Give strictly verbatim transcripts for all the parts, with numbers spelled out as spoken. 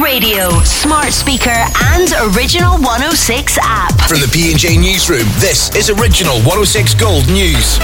radio, smart speaker and Original one oh six app. From the P and J Newsroom, this is Original one oh six Gold News.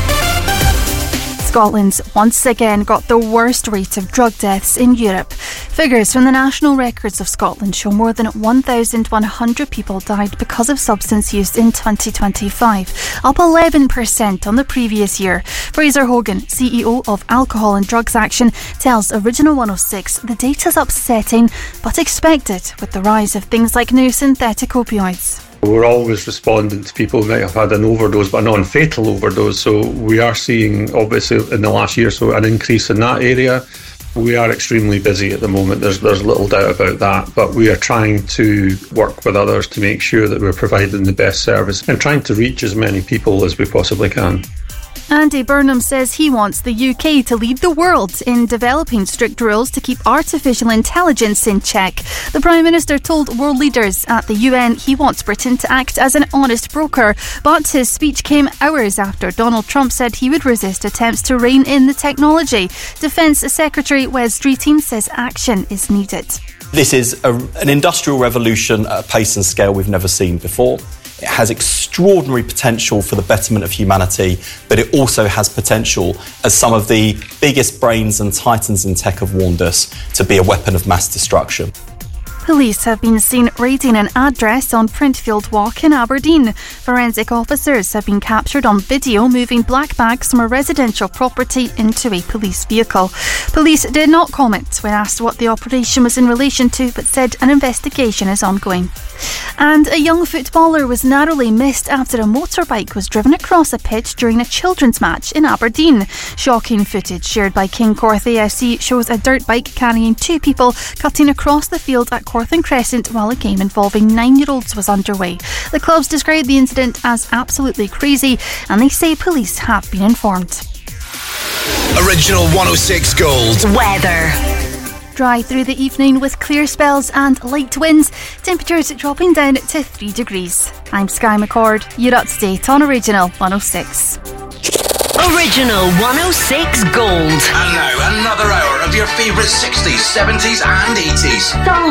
Scotland's once again got the worst rate of drug deaths in Europe. Figures from the National Records of Scotland show more than one thousand one hundred people died because of substance use in twenty twenty-five, up eleven percent on the previous year. Fraser Hogan, C E O of Alcohol and Drugs Action, tells Original one oh six the data's upsetting but expected with the rise of things like new synthetic opioids. We're always responding to people who might have had an overdose, but a non-fatal overdose. So we are seeing, obviously, in the last year or so, an increase in that area. We are extremely busy at the moment. There's there's little doubt about that. But we are trying to work with others to make sure that we're providing the best service and trying to reach as many people as we possibly can. Andy Burnham says he wants the U K to lead the world in developing strict rules to keep artificial intelligence in check. The Prime Minister told world leaders at the U N he wants Britain to act as an honest broker, but his speech came hours after Donald Trump said he would resist attempts to rein in the technology. Defence Secretary Wes Streeting says action is needed. This is a, an industrial revolution at a pace and scale we've never seen before. It has extraordinary potential for the betterment of humanity, but it also has potential, as some of the biggest brains and titans in tech have warned us, to be a weapon of mass destruction. Police have been seen raiding an address on Printfield Walk in Aberdeen. Forensic officers have been captured on video moving black bags from a residential property into a police vehicle. Police did not comment when asked what the operation was in relation to, but said an investigation is ongoing. And a young footballer was narrowly missed after a motorbike was driven across a pitch during a children's match in Aberdeen. Shocking footage shared by King Corth A F C shows a dirt bike carrying two people cutting across the field at Corthen Crescent while a game involving nine-year-olds was underway. The clubs described the incident as absolutely crazy, and they say police have been informed. Original one oh six Gold Weather. Dry through the evening with clear spells and light winds. Temperatures dropping down to three degrees. I'm Sky McCord. You're up to date on Original one oh six. Original one oh six Gold. And now another hour of your favourite sixties, seventies and eighties. Songs